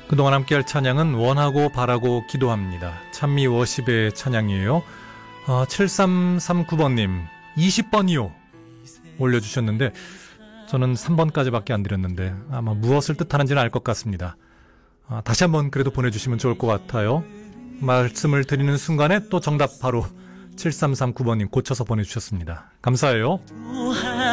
그동안 함께할 찬양은 원하고 바라고 기도합니다. 찬미 워십의 찬양이에요. 7339번님 20번이요 올려주셨는데 저는 3번까지밖에 안 드렸는데 아마 무엇을 뜻하는지는 알 것 같습니다. 다시 한번 그래도 보내주시면 좋을 것 같아요. 말씀을 드리는 순간에 또 정답 바로 7339번님 고쳐서 보내주셨습니다. 감사해요.